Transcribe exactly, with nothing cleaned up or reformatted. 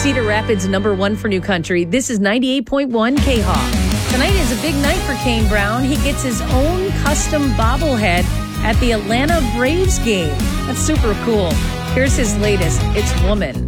Cedar Rapids, number one for new country. This is ninety-eight point one K-Hawk. Tonight is a big night for Kane Brown. He gets his own custom bobblehead at the Atlanta Braves game. That's super cool. Here's his latest. It's Woman.